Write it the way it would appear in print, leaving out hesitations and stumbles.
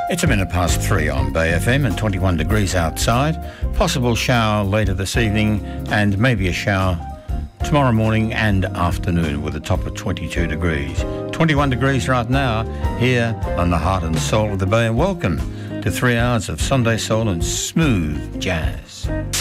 It's a minute past 3 on Bay FM and 21 degrees outside. Possible shower later this evening and maybe a shower tomorrow morning and afternoon with a top of 22 degrees. 21 degrees right now here on the heart and soul of the Bay, and welcome to 3 hours of Sunday soul and smooth jazz.